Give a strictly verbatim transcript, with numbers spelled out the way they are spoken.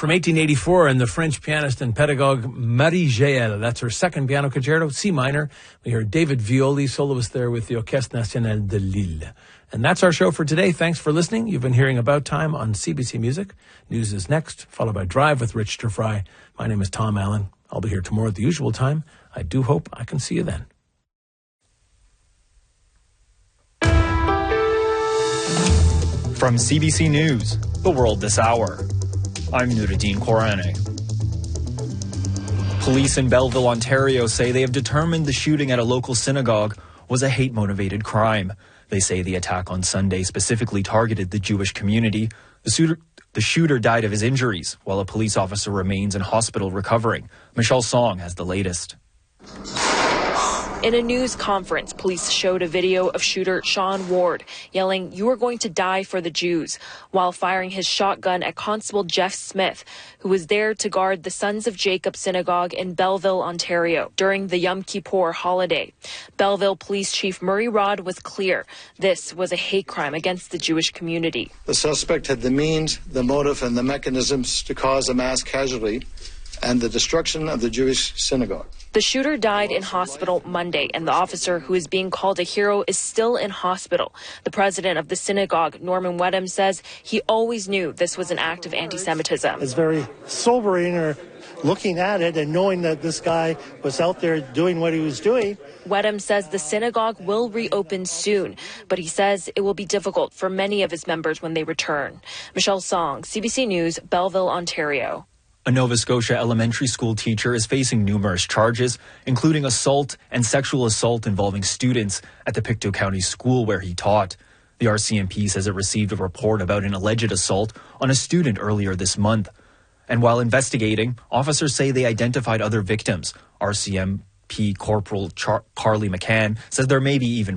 From eighteen eighty-four, and the French pianist and pedagogue Marie Jael. That's her second piano concerto, C minor. We heard David Violi, soloist there with the Orchestre National de Lille. And that's our show for today. Thanks for listening. You've been hearing About Time on C B C Music. News is next, followed by Drive with Rich Fry. My name is Tom Allen. I'll be here tomorrow at the usual time. I do hope I can see you then. From C B C News, The World This Hour, I'm Nuruddin Korane. Police in Belleville, Ontario say they have determined the shooting at a local synagogue was a hate-motivated crime. They say the attack on Sunday specifically targeted the Jewish community. The shooter, the shooter died of his injuries, while a police officer remains in hospital recovering. Michelle Song has the latest. In a news conference, police showed a video of shooter Sean Ward yelling, "You are going to die for the Jews," while firing his shotgun at Constable Jeff Smith, who was there to guard the Sons of Jacob Synagogue in Belleville, Ontario, during the Yom Kippur holiday. Belleville Police Chief Murray Rod was clear. This was a hate crime against the Jewish community. The suspect had the means, the motive, and the mechanisms to cause a mass casualty and the destruction of the Jewish synagogue. The shooter died in hospital Monday, and the officer who is being called a hero is still in hospital. The president of the synagogue, Norman Wedham, says he always knew this was an act of anti-Semitism. It's very sobering, or looking at it and knowing that this guy was out there doing what he was doing. Wedham says the synagogue will reopen soon, but he says it will be difficult for many of his members when they return. Michelle Song, C B C News, Belleville, Ontario. A Nova Scotia elementary school teacher is facing numerous charges, including assault and sexual assault involving students at the Pictou County School where he taught. The R C M P says it received a report about an alleged assault on a student earlier this month. And while investigating, officers say they identified other victims. R C M P Corporal Char- Carly McCann says there may be even